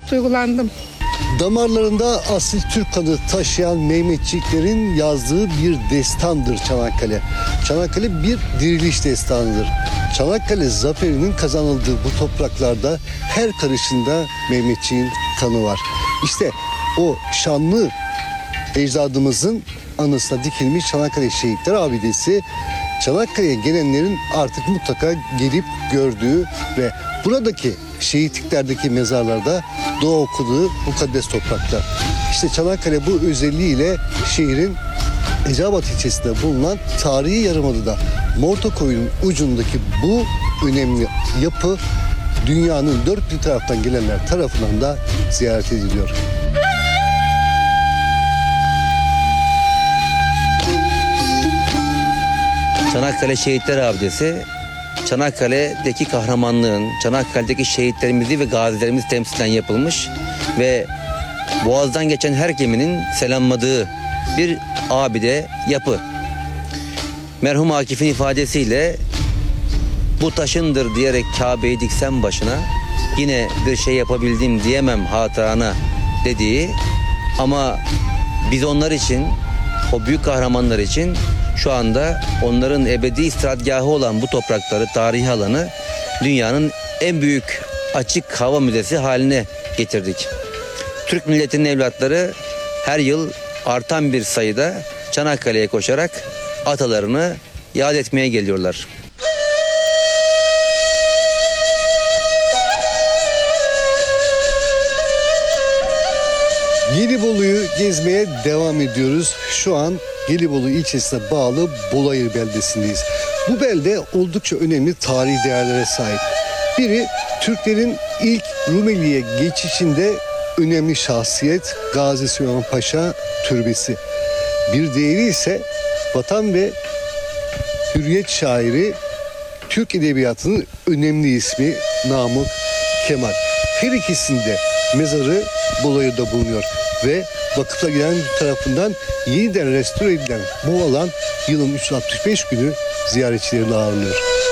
duygulandım. Damarlarında asıl Türk kanı taşıyan Mehmetçiklerin yazdığı bir destandır Çanakkale. Çanakkale bir diriliş destanıdır. Çanakkale zaferinin kazanıldığı bu topraklarda her karışında Mehmetçiğin kanı var. İşte o şanlı ecdadımızın anısına dikilmiş Çanakkale Şehitler Abidesi, Çanakkale'ye gelenlerin artık mutlaka gelip gördüğü ve buradaki şehitliklerdeki mezarlarda dua okuduğu mukaddes topraklar. İşte Çanakkale bu özelliğiyle şehrin Eceabat ilçesinde bulunan tarihi yarımadada Mortakoy'un ucundaki bu önemli yapı dünyanın dört bir taraftan gelenler tarafından da ziyaret ediliyor. Çanakkale Şehitler Abidesi, Çanakkale'deki kahramanlığın, Çanakkale'deki şehitlerimizi ve gazilerimizi temsilen yapılmış ve Boğaz'dan geçen her geminin selamladığı bir abide yapı. Merhum Akif'in ifadesiyle bu taşındır diyerek Kabe'yi diksem başına, yine bir şey yapabildim diyemem hatırana dediği, ama biz onlar için, o büyük kahramanlar için şu anda onların ebedi istirahatgahı olan bu toprakları, tarihi alanı dünyanın en büyük açık hava müzesi haline getirdik. Türk milletinin evlatları her yıl artan bir sayıda Çanakkale'ye koşarak atalarını yad etmeye geliyorlar. Gelibolu'yu gezmeye devam ediyoruz. Şu an Gelibolu ilçesine bağlı Bolayır beldesindeyiz. Bu belde oldukça önemli tarihi değerlere sahip. Biri Türklerin ilk Rumeli'ye geçişinde önemli şahsiyet Gazi Süleyman Paşa Türbesi. Bir diğeri ise vatan ve hürriyet şairi, Türk edebiyatının önemli ismi Namık Kemal. Her ikisinde mezarı Bolayır'da bulunuyor ve vakıfla gelen tarafından yeniden restore edilen bu alan yılın 365 günü ziyaretçilerini ağırlıyor.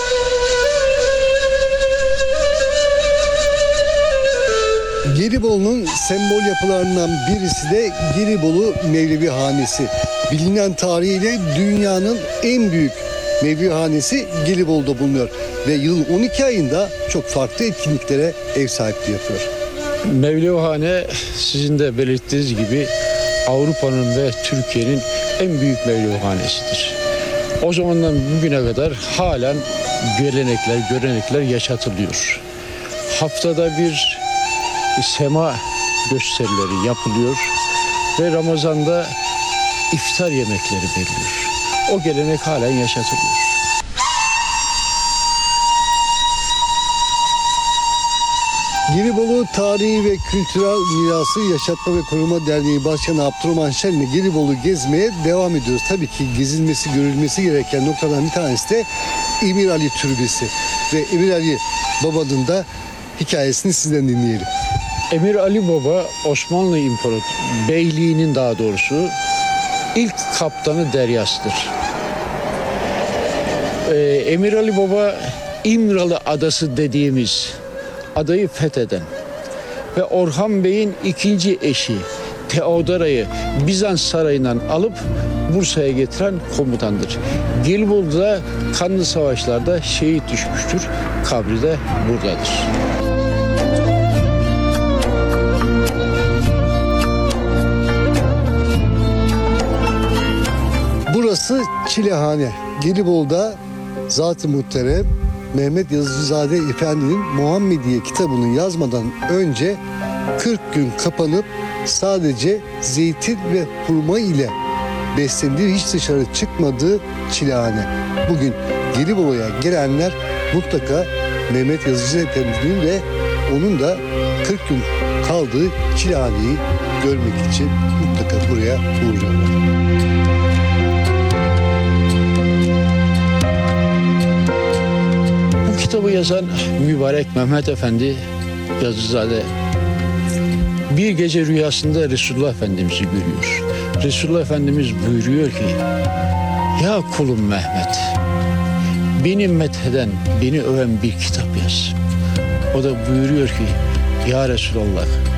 Gelibolu'nun sembol yapılarından birisi de Gelibolu Mevlevi Hanesi. Bilinen tarihiyle dünyanın en büyük Mevlevi Hanesi Gelibolu'da bulunuyor ve yılın 12 ayında çok farklı etkinliklere ev sahipliği yapıyor. Mevlevihane sizin de belirttiğiniz gibi Avrupa'nın ve Türkiye'nin en büyük mevlevihanesidir. O zamandan bugüne kadar halen görenekler yaşatılıyor. Haftada bir sema gösterileri yapılıyor ve Ramazan'da iftar yemekleri veriliyor. O gelenek halen yaşatılıyor. Gelibolu Tarihi ve Kültürel Mirası Yaşatma ve Koruma Derneği Başkanı Abdurrahman Şen'le Gelibolu gezmeye devam ediyoruz. Tabii ki gezilmesi, görülmesi gereken noktadan bir tanesi de Emir Ali Türbesi. Ve Emir Ali Baba'nın da hikayesini sizden dinleyelim. Emir Ali Baba Osmanlı İmparatorluğu Beyliği'nin daha doğrusu ilk kaptanı deryasıdır. Emir Ali Baba İmralı Adası dediğimiz adayı fetheden ve Orhan Bey'in ikinci eşi Teodora'yı Bizans sarayından alıp Bursa'ya getiren komutandır. Gelibolu'da kanlı savaşlarda şehit düşmüştür. Kabri de buradadır. Burası Çilehane. Gelibolu'da Zat-ı Muhterem Mehmet Yazıcızade Efendi'nin Muhammediye kitabını yazmadan önce 40 gün kapanıp sadece zeytin ve hurma ile beslendiği, hiç dışarı çıkmadığı Çilehane. Bugün Gelibolu'ya gelenler mutlaka Mehmet Yazıcı Efendi'nin ve onun da 40 gün kaldığı Çilehane'yi görmek için mutlaka buraya uğruyorlar. Kitabı yazan mübarek Mehmet Efendi Yazıcızade bir gece rüyasında Resulullah Efendimiz'i görüyor. Resulullah Efendimiz buyuruyor ki, ya kulum Mehmet, beni metheden, beni öven bir kitap yaz. O da buyuruyor ki, ya Resulallah,